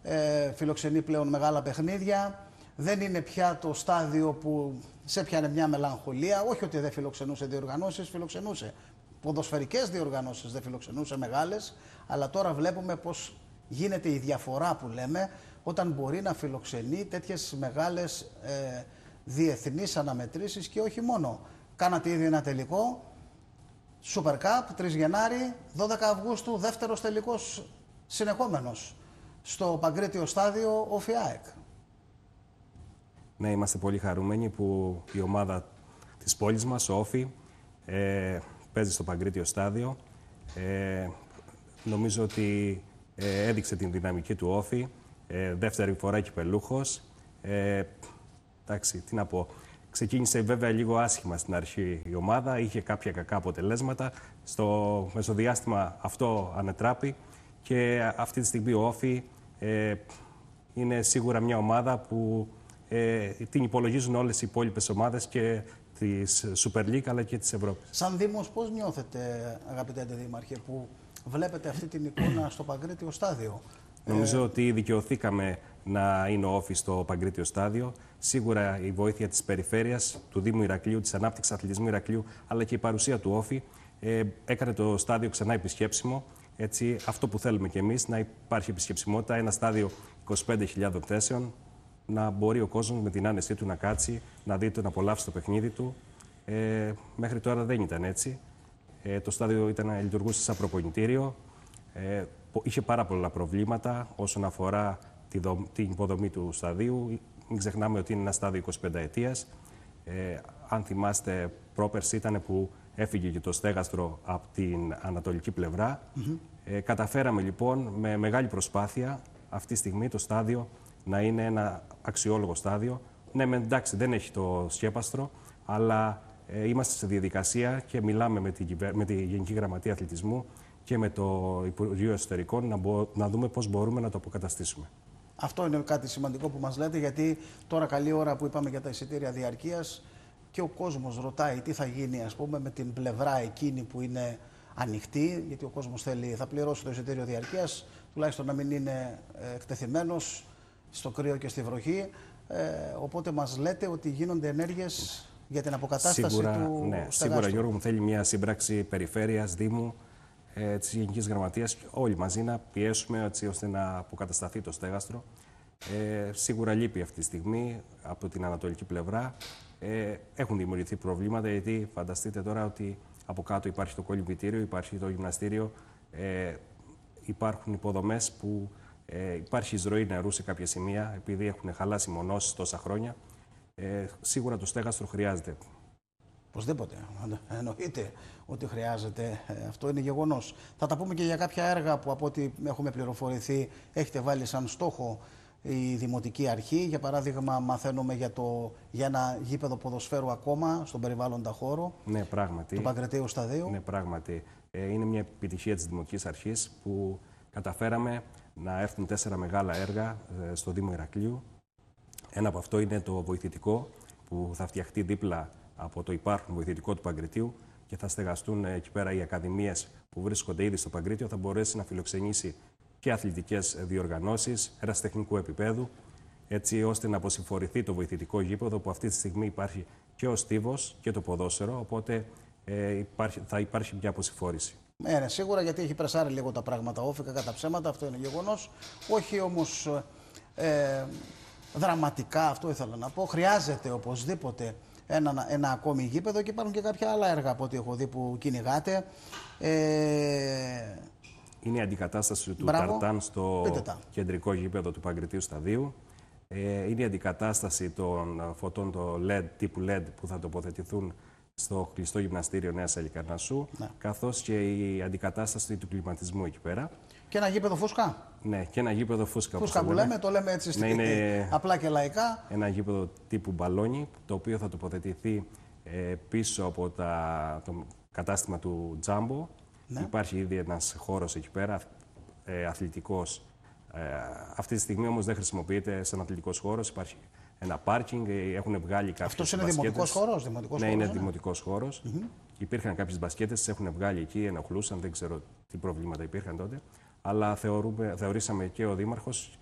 φιλοξενεί πλέον μεγάλα παιχνίδια. Δεν είναι πια το στάδιο που σε πιάνε μια μελαγχολία. Όχι ότι δεν φιλοξενούσε διοργανώσεις, φιλοξενούσε. Ποδοσφαιρικές διοργανώσεις δεν φιλοξενούσε μεγάλες, αλλά τώρα βλέπουμε πως γίνεται η διαφορά που λέμε όταν μπορεί να φιλοξενεί τέτοιες μεγάλες διεθνείς αναμετρήσεις και όχι μόνο. Κάνατε ήδη ένα τελικό, Super Cup, 3 Γενάρη, 12 Αυγούστου, δεύτερος τελικός συνεχόμενος στο Παγκρίτιο Στάδιο Όφι ΑΕΚ. Ναι, είμαστε πολύ χαρούμενοι που η ομάδα της πόλης μας, ο Όφι, παίζει στο Παγκρίτιο Στάδιο. Νομίζω ότι έδειξε την δυναμική του Όφι, δεύτερη φορά κυπελούχος. Εντάξει, τι να πω. Ξεκίνησε βέβαια λίγο άσχημα στην αρχή η ομάδα, είχε κάποια κακά αποτελέσματα. Στο μεσοδιάστημα αυτό ανετράπη και αυτή τη στιγμή ο Όφι είναι σίγουρα μια ομάδα που την υπολογίζουν όλες οι υπόλοιπες ομάδες και της Super League αλλά και της Ευρώπης. Σαν Δήμος πώς νιώθετε, αγαπητέ Αντιδήμαρχε, που βλέπετε αυτή την εικόνα στο Παγκρίτιο Στάδιο? Νομίζω ότι δικαιωθήκαμε να είναι ο Όφι στο Παγκρίτιο Στάδιο. Σίγουρα η βοήθεια της περιφέρειας, του Δήμου Ηρακλείου, της ανάπτυξης αθλητισμού Ηρακλείου, αλλά και η παρουσία του Όφι έκανε το στάδιο ξανά επισκέψιμο. Έτσι, αυτό που θέλουμε κι εμείς, να υπάρχει επισκεψιμότητα, ένα στάδιο 25.000 θέσεων, να μπορεί ο κόσμος με την άνεσή του να κάτσει, να δει, να απολαύσει το παιχνίδι του. Μέχρι τώρα δεν ήταν έτσι. Το στάδιο λειτουργούσε σαν προπονητήριο. Είχε πάρα πολλά προβλήματα όσον αφορά την υποδομή του σταδίου. Μην ξεχνάμε ότι είναι ένα στάδιο 25 ετίας. Αν θυμάστε, πρόπερση ήταν που έφυγε και το στέγαστρο από την ανατολική πλευρά. Καταφέραμε λοιπόν με μεγάλη προσπάθεια αυτή τη στιγμή το στάδιο να είναι ένα αξιόλογο στάδιο. Ναι, εντάξει, δεν έχει το σκέπαστρο, αλλά είμαστε σε διαδικασία και μιλάμε με τη Γενική Γραμματεία Αθλητισμού και με το Υπουργείο Εσωτερικών να δούμε πώς μπορούμε να το αποκαταστήσουμε. Αυτό είναι κάτι σημαντικό που μας λέτε, γιατί τώρα καλή ώρα που είπαμε για τα εισιτήρια διαρκείας και ο κόσμος ρωτάει τι θα γίνει, ας πούμε, με την πλευρά εκείνη που είναι ανοιχτή, γιατί ο κόσμος θα πληρώσει το εισιτήριο διαρκείας, τουλάχιστον να μην είναι εκτεθειμένος στο κρύο και στη βροχή. Οπότε μας λέτε ότι γίνονται ενέργειες για την αποκατάσταση του στεγάστρου. Σίγουρα, Γιώργο, μου θέλει μια σύμπραξη περιφέρειας, Δήμου, της Γενικής Γραμματείας, όλοι μαζί να πιέσουμε έτσι ώστε να αποκατασταθεί το στέγαστρο. Σίγουρα λείπει αυτή τη στιγμή από την ανατολική πλευρά. Έχουν δημιουργηθεί προβλήματα, γιατί φανταστείτε τώρα ότι από κάτω υπάρχει το κολυμβητήριο, υπάρχει το γυμναστήριο, υπάρχουν υποδομές που υπάρχει εισρωή νερού σε κάποια σημεία, επειδή έχουν χαλάσει μονώσεις τόσα χρόνια. Σίγουρα το στέγαστρο χρειάζεται. Οπωσδήποτε. Εννοείται ότι χρειάζεται. Αυτό είναι γεγονός. Θα τα πούμε και για κάποια έργα που, από ό,τι έχουμε πληροφορηθεί, έχετε βάλει σαν στόχο η Δημοτική Αρχή. Για παράδειγμα, μαθαίνουμε για ένα γήπεδο ποδοσφαίρου ακόμα στον περιβάλλοντα χώρο. Ναι, πράγματι. Του Παγκριτίου Σταδίου. Ναι, πράγματι. Είναι μια επιτυχία της Δημοτικής Αρχής που καταφέραμε να έρθουν 4 μεγάλα έργα στο Δήμο Ηρακλείου. Ένα από αυτό είναι το βοηθητικό που θα φτιαχτεί δίπλα από το υπάρχον βοηθητικό του Παγκριτίου και θα στεγαστούν εκεί πέρα οι ακαδημίες που βρίσκονται ήδη στο Παγκρίτιο. Θα μπορέσει να φιλοξενήσει και αθλητικές διοργανώσεις ερασιτεχνικού επίπεδου, έτσι ώστε να αποσυμφορηθεί το βοηθητικό γήπεδο που αυτή τη στιγμή υπάρχει και ο στίβος και το ποδόσφαιρο. Οπότε θα υπάρχει μια αποσυμφόρηση. Ναι, σίγουρα, γιατί έχει πρεσάρει λίγο τα πράγματα όφικα κατά ψέματα, αυτό είναι γεγονός. Όχι όμως δραματικά, αυτό ήθελα να πω. Χρειάζεται οπωσδήποτε ένα ακόμη γήπεδο και υπάρχουν και κάποια άλλα έργα από ό,τι έχω δει που κυνηγάτε. Είναι η αντικατάσταση του Ταρτάν στο κεντρικό γήπεδο του Παγκριτίου Σταδίου. Είναι η αντικατάσταση των φωτών τύπου LED που θα τοποθετηθούν στο κλειστό γυμναστήριο Νέας Αλικαρνασσού, καθώς και η αντικατάσταση του κλιματισμού εκεί πέρα. Και ένα γήπεδο φούσκα. Ναι, και ένα γήπεδο φούσκα. Φούσκα που λέμε, το λέμε έτσι απλά και λαϊκά. Ένα γήπεδο τύπου μπαλόνι, το οποίο θα τοποθετηθεί πίσω από το κατάστημα του Τζάμπο. Ναι. Υπάρχει ήδη ένας χώρος εκεί πέρα, αθλητικός. Αυτή τη στιγμή όμως δεν χρησιμοποιείται σαν αθλητικός χώρος. Υπάρχει ένα πάρκινγκ, έχουν βγάλει κάποιες μπασκέτες. Αυτός είναι δημοτικός χώρος? Ναι, είναι δημοτικός χώρος. Υπήρχαν κάποιες μπασκέτες, τις έχουν βγάλει εκεί, ενοχλούσαν, δεν ξέρω τι προβλήματα υπήρχαν τότε. Αλλά θεωρήσαμε και ο Δήμαρχος